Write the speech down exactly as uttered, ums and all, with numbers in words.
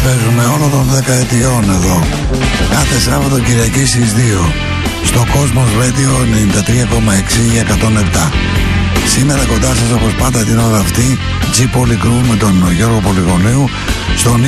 παίζουμε όλων των δεκαετιών εδώ. Κάθε Σάββατο Κυριακή στις δύο στο Cosmos Radio ενενήντα τρία κόμμα έξι εκατόν επτά. Σήμερα κοντά σας όπως πάντα την ώρα αυτή G Poly Crew με τον Γιώργο Πολυγονέου στον